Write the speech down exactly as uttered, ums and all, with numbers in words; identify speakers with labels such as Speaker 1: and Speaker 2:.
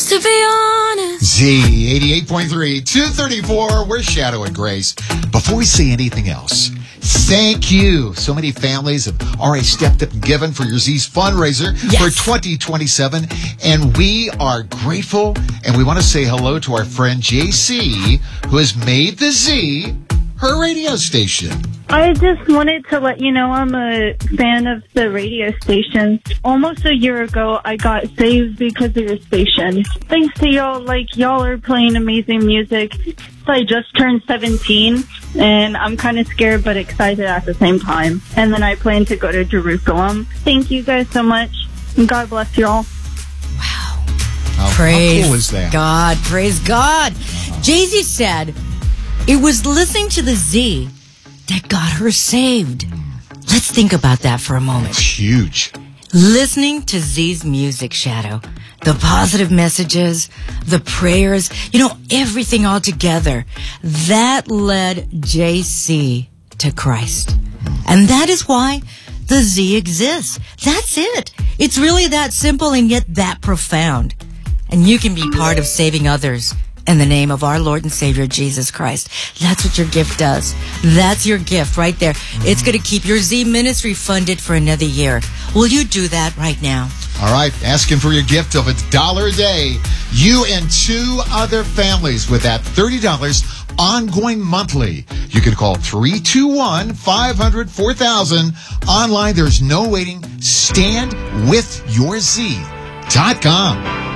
Speaker 1: Just to be honest.
Speaker 2: Z eighty-eight point three, two thirty-four. We're Shadow and Grace. Before we say anything else, thank you. So many families have already stepped up and given for your Z's fundraiser
Speaker 1: Yes.
Speaker 2: for twenty twenty-seven. And we are grateful. And we want to say hello to our friend J C, who has made the Z her radio station.
Speaker 3: I just wanted to let you know I'm a fan of the radio station. Almost a year ago, I got saved because of your station. Thanks to y'all, like, y'all are playing amazing music. So I just turned seventeen, and I'm kind of scared but excited at the same time. And then I plan to go to Jerusalem. Thank you guys so much, and God bless y'all.
Speaker 1: Wow.
Speaker 2: How,
Speaker 1: Praise
Speaker 2: how cool is that?
Speaker 1: God. Praise God.
Speaker 2: Uh-huh.
Speaker 1: Jay-Z said it was listening to the Z that got her saved. Let's think about that for a moment.
Speaker 2: It's huge.
Speaker 1: Listening to Z's music, Shadow, the positive messages, the prayers, you know, everything all together, that led J C to Christ. And that is why the Z exists. That's it. It's really that simple and yet that profound. And you can be part of saving others in the name of our Lord and Savior, Jesus Christ. That's what your gift does. That's your gift right there. It's going to keep your Z ministry funded for another year. Will you do that right now?
Speaker 2: All right, asking for your gift of a dollar a day. You and two other families with that thirty dollars ongoing monthly. You can call three two one, five hundred, four thousand. Online, there's no waiting. Stand with your Z dot com.